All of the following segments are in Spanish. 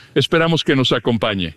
Esperamos que nos acompañe.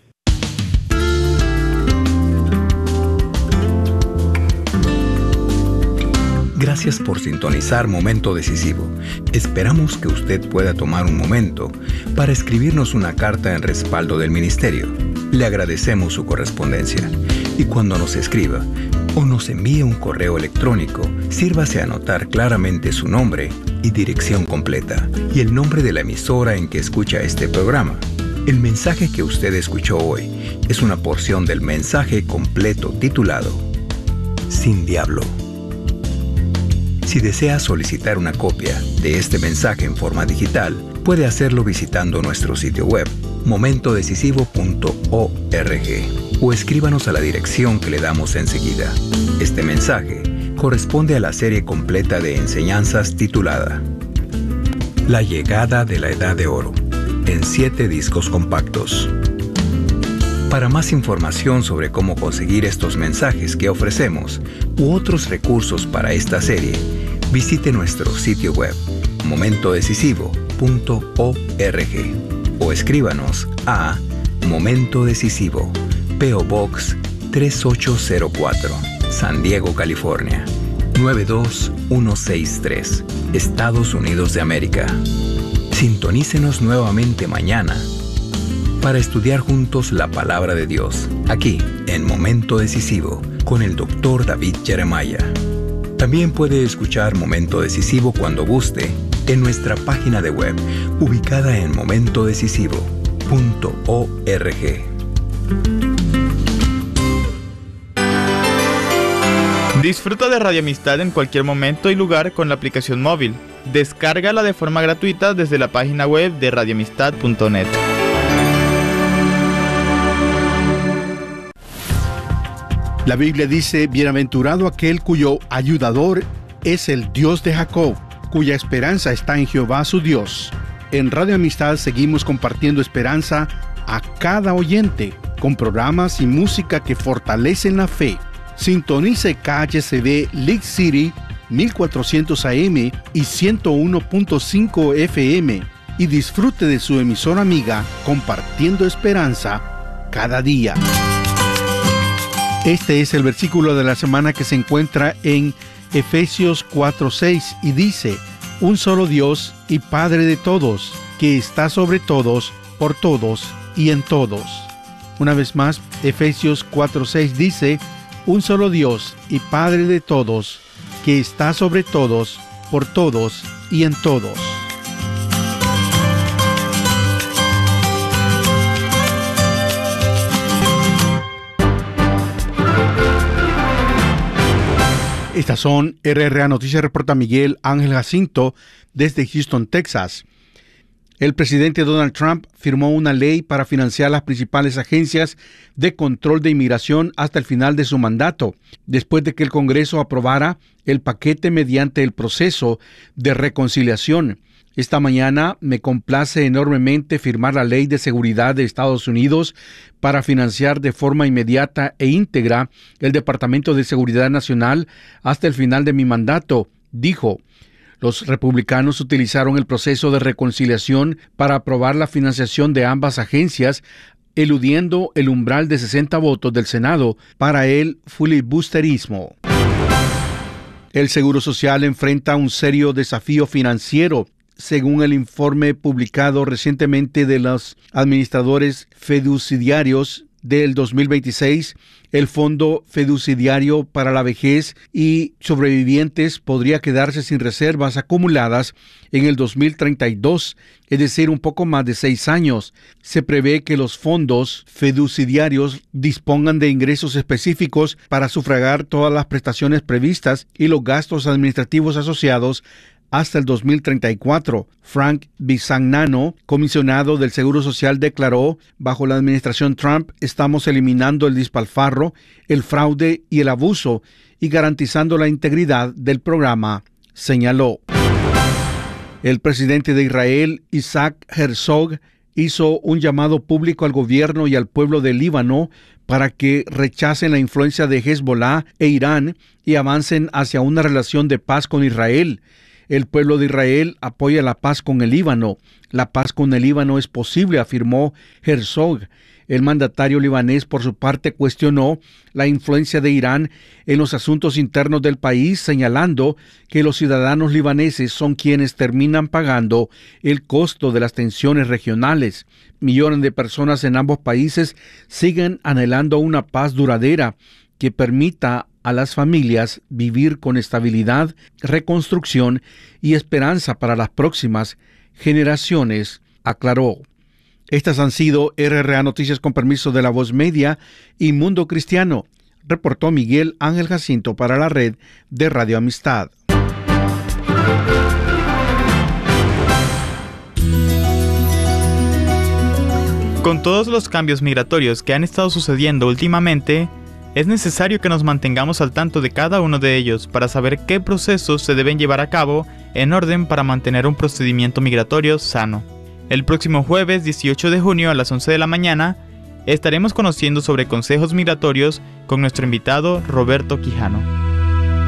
Gracias por sintonizar Momento Decisivo. Esperamos que usted pueda tomar un momento para escribirnos una carta en respaldo del ministerio. Le agradecemos su correspondencia. Y cuando nos escriba o nos envíe un correo electrónico, sírvase a anotar claramente su nombre y dirección completa y el nombre de la emisora en que escucha este programa. El mensaje que usted escuchó hoy es una porción del mensaje completo titulado Sin Diablo. Si desea solicitar una copia de este mensaje en forma digital, puede hacerlo visitando nuestro sitio web, momentodecisivo.org, o escríbanos a la dirección que le damos enseguida. Este mensaje corresponde a la serie completa de enseñanzas titulada La llegada de la Edad de Oro, en 7 discos compactos. Para más información sobre cómo conseguir estos mensajes que ofrecemos u otros recursos para esta serie, visite nuestro sitio web momentodecisivo.org o escríbanos a Momento Decisivo, P.O. Box 3804, San Diego, California 92163, Estados Unidos de América. Sintonícenos nuevamente mañana para estudiar juntos la palabra de Dios, aquí en Momento Decisivo, con el Dr. David Jeremiah. También puede escuchar Momento Decisivo cuando guste en nuestra página de web, ubicada en momentodecisivo.org. Disfruta de Radio Amistad en cualquier momento y lugar con la aplicación móvil. Descárgala de forma gratuita desde la página web de radioamistad.net. La Biblia dice, bienaventurado aquel cuyo ayudador es el Dios de Jacob, cuya esperanza está en Jehová su Dios. En Radio Amistad seguimos compartiendo esperanza a cada oyente, con programas y música que fortalecen la fe. Sintonice KHCB League City 1400 AM y 101.5 FM y disfrute de su emisora amiga compartiendo esperanza cada día. Este es el versículo de la semana que se encuentra en Efesios 4:6 y dice: un solo Dios y Padre de todos, que está sobre todos, por todos y en todos. Una vez más, Efesios 4:6 dice: un solo Dios y Padre de todos, que está sobre todos, por todos y en todos. Estas son RRA Noticias, reporta Miguel Ángel Jacinto desde Houston, Texas. El presidente Donald Trump firmó una ley para financiar las principales agencias de control de inmigración hasta el final de su mandato, después de que el Congreso aprobara el paquete mediante el proceso de reconciliación. Esta mañana me complace enormemente firmar la Ley de Seguridad de Estados Unidos para financiar de forma inmediata e íntegra el Departamento de Seguridad Nacional hasta el final de mi mandato, dijo. Los republicanos utilizaron el proceso de reconciliación para aprobar la financiación de ambas agencias, eludiendo el umbral de 60 votos del Senado para el filibusterismo. El Seguro Social enfrenta un serio desafío financiero. Según el informe publicado recientemente de los administradores fiduciarios del 2026, el Fondo Fiduciario para la Vejez y Sobrevivientes podría quedarse sin reservas acumuladas en el 2032, es decir, un poco más de 6 años. Se prevé que los fondos fiduciarios dispongan de ingresos específicos para sufragar todas las prestaciones previstas y los gastos administrativos asociados hasta el 2034. Frank Bisagnano, comisionado del Seguro Social, declaró: bajo la administración Trump estamos eliminando el despilfarro, el fraude y el abuso y garantizando la integridad del programa, señaló. El presidente de Israel, Isaac Herzog, hizo un llamado público al gobierno y al pueblo de Líbano para que rechacen la influencia de Hezbollah e Irán y avancen hacia una relación de paz con Israel. El pueblo de Israel apoya la paz con el Líbano. La paz con el Líbano es posible, afirmó Herzog. El mandatario libanés, por su parte, cuestionó la influencia de Irán en los asuntos internos del país, señalando que los ciudadanos libaneses son quienes terminan pagando el costo de las tensiones regionales. Millones de personas en ambos países siguen anhelando una paz duradera que permita a las familias vivir con estabilidad, reconstrucción y esperanza para las próximas generaciones, aclaró. Estas han sido RRA Noticias con permiso de La Voz Media y Mundo Cristiano. Reportó Miguel Ángel Jacinto para la red de Radio Amistad. Con todos los cambios migratorios que han estado sucediendo últimamente, es necesario que nos mantengamos al tanto de cada uno de ellos para saber qué procesos se deben llevar a cabo en orden para mantener un procedimiento migratorio sano. El próximo jueves 18 de junio a las 11 de la mañana estaremos conociendo sobre consejos migratorios con nuestro invitado Roberto Quijano.